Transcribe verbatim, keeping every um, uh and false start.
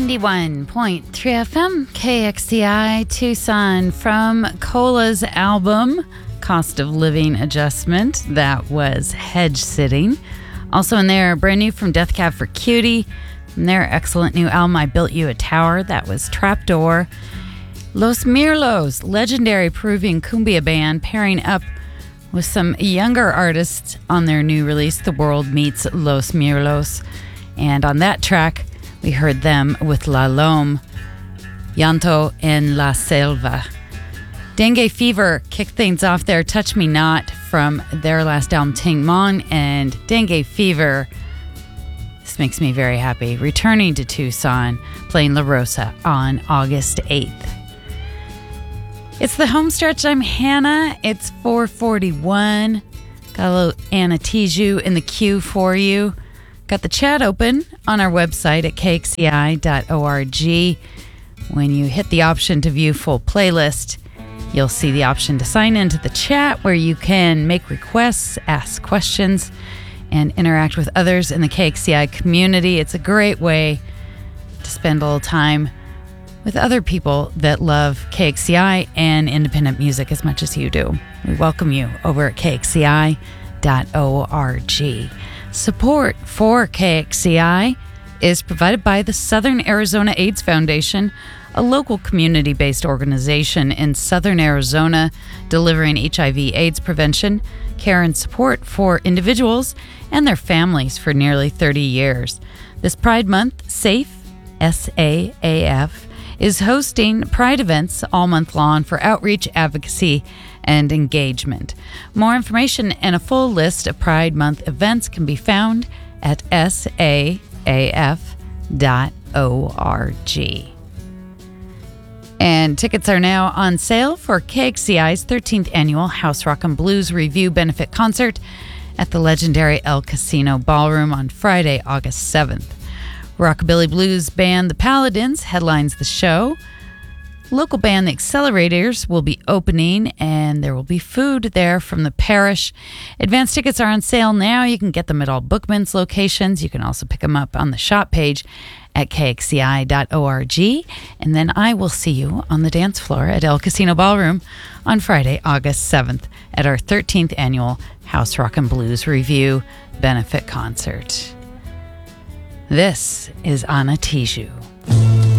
ninety-one point three F M, K X C I Tucson. From Cola's album, Cost of Living Adjustment, that was Hedge Sitting. Also in there, brand new from Death Cab for Cutie. From their excellent new album, I Built You a Tower, that was Trapdoor. Los Mirlos, legendary Peruvian cumbia band, pairing up with some younger artists on their new release, The World Meets Los Mirlos. And on that track, we heard them with La Lome, Llanto en la Selva. Dengue Fever kicked things off there, Touch Me Not, from their last album, Ting Mon. And Dengue Fever, this makes me very happy, returning to Tucson, playing La Rosa on August eighth. It's the home stretch. I'm Hannah. It's four forty-one. Got a little Anna Tijoux in the queue for you. Got the chat open on our website at k x c i dot org. When you hit the option to view full playlist, you'll see the option to sign into the chat where you can make requests, ask questions, and interact with others in the K X C I community. It's a great way to spend a little time with other people that love K X C I and independent music as much as you do. We welcome you over at k x c i dot org. Support for K X C I is provided by the Southern Arizona AIDS Foundation, a local community-based organization in Southern Arizona delivering H I V AIDS prevention, care, and support for individuals and their families for nearly thirty years. This Pride Month, SAFE, S A A F, is hosting Pride events all month long for outreach, advocacy, and engagement. More information and a full list of Pride Month events can be found at S A A F dot org. And tickets are now on sale for K X C I's thirteenth annual House Rock and Blues Review benefit concert at the legendary El Casino Ballroom on Friday, August seventh. Rockabilly blues band The Paladins headlines the show. Local band The Accelerators will be opening, and there will be food there from the parish. Advance tickets are on sale now. You can get them at all Bookman's locations. You can also pick them up on the shop page at k x c i dot org. And then I will see you on the dance floor at El Casino Ballroom on Friday, August seventh at our thirteenth annual House Rock and Blues Review benefit concert. This is Anna Tijoux.